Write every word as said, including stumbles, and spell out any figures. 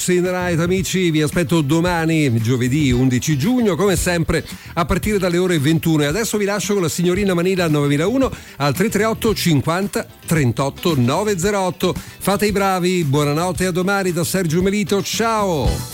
Drinks in the Night, amici. Vi aspetto domani, giovedì undici giugno, come sempre a partire dalle ore ventuno. E adesso vi lascio con la signorina Manila novemilauno al tre tre otto cinquanta trentotto novecentotto. Fate i bravi, buonanotte, a domani da Sergio Melito, ciao.